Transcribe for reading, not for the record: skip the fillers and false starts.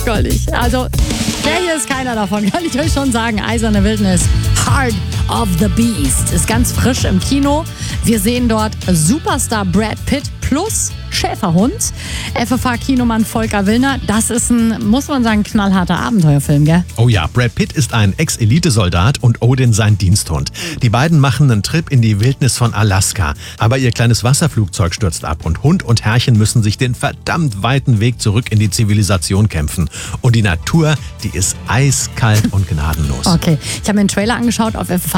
Goldig. Also, der hier ist keiner davon, kann ich euch schon sagen. Eiserne Wildnis, Heart of the Beast, ist ganz frisch im Kino. Wir sehen dort Superstar Brad Pitt plus Schäferhund. FFH-Kinomann Volker Willner. Das ist ein, muss man sagen, knallharter Abenteuerfilm, gell? Oh ja, Brad Pitt ist ein Ex-Elitesoldat und Odin sein Diensthund. Die beiden machen einen Trip in die Wildnis von Alaska. Aber ihr kleines Wasserflugzeug stürzt ab und Hund und Herrchen müssen sich den verdammt weiten Weg zurück in die Zivilisation kämpfen. Und die Natur, die ist eiskalt und gnadenlos. Okay, ich habe mir einen Trailer angeschaut auf FFH